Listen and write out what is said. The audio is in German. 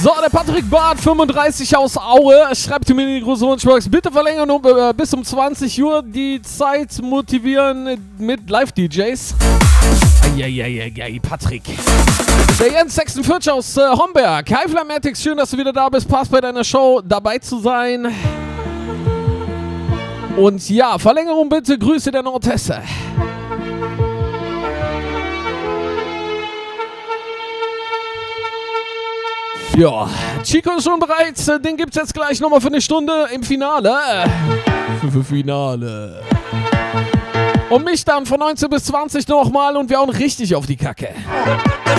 So, der Patrick Barth, 35 aus Aue, schreibt mir in die große Wunschbox, bitte verlängern bis um 20 Uhr die Zeit motivieren mit Live-DJs. Eieieiei, Patrick. Der Jens 46 aus Homberg. Hi Flamatics, schön, dass du wieder da bist. Passt bei deiner Show dabei zu sein. Und ja, Verlängerung bitte, Grüße der Nordhesse. Ja, Chico ist schon bereit. Den gibt's jetzt gleich nochmal für eine Stunde im Finale. Für Finale. Und mich dann von 19 bis 20 nochmal und wir hauen richtig auf die Kacke.